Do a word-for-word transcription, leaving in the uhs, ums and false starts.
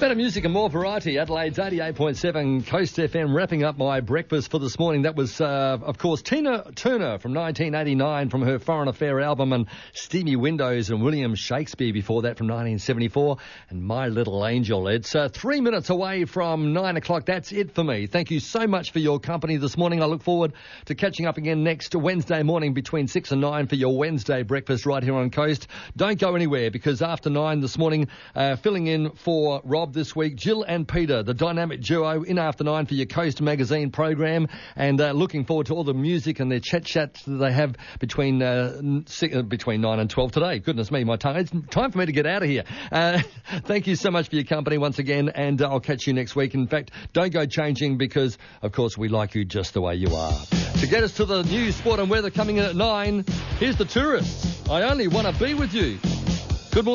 Better music and more variety. Adelaide's eighty-eight point seven Coast F M. Wrapping up my breakfast for this morning. That was, uh, of course, Tina Turner from nineteen eighty-nine from her Foreign Affair album, and Steamy Windows and William Shakespeare before that from nineteen seventy-four, and My Little Angel. It's uh, three minutes away from nine o'clock. That's it for me. Thank you so much for your company this morning. I look forward to catching up again next Wednesday morning between six and nine for your Wednesday breakfast right here on Coast. Don't go anywhere, because after nine this morning, uh, filling in for Rob this week, Jill and Peter, the dynamic duo, in after nine for your Coast Magazine program, and uh, looking forward to all the music and their chat chats that they have between uh, six, uh, between nine and twelve today. Goodness me, my tongue. It's time for me to get out of here. Uh, thank you so much for your company once again, and uh, I'll catch you next week. In fact, don't go changing, because, of course, we like you just the way you are. To get us to the news, sport and weather coming in at nine, here's the Tourists. I Only Want to Be With You.